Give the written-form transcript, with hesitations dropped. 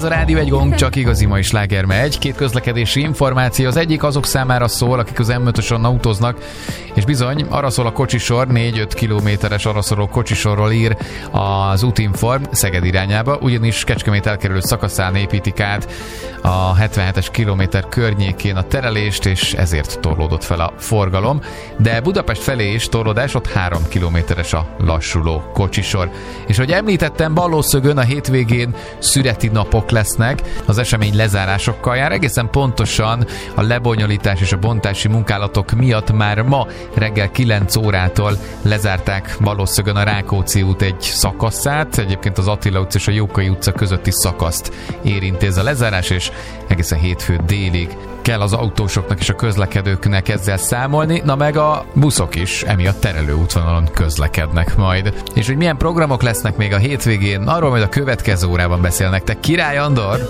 a Rádió Egy Gong, csak igazi mai sláger megy. Két közlekedési információ. Az egyik azok számára szól, akik az M5-öson autóznak, és bizony, arra szól a kocsisor, 4-5 kilométeres arra szóló kocsisorról ír az útinform Szeged irányába, ugyanis Kecskemét elkerülő szakaszán építik át a 77-es kilométer környékén a terelést, és ezért torlódott fel a forgalom. De Budapest felé is torlódás, ott 3 kilométeres a lassuló kocsisor. És hogy említettem, Ballószögön a hétvégén szüreti napok lesznek, az esemény lezárásokkal jár, egészen pontosan a lebonyolítás és a bontási munkálatok miatt már ma reggel 9 órától lezárták Ballószögön a Rákóczi út egy szakaszát, egyébként az Attila utca és a Jókai utca közötti szakaszt érinti ez a lezárás, és egészen hétfő délig kell az autósoknak és a közlekedőknek ezzel számolni, na meg a buszok is emiatt terelő útvonalon közlekednek majd. És hogy milyen programok lesznek még a hétvégén, arról majd a következő órában beszélnek. Te Király Andor!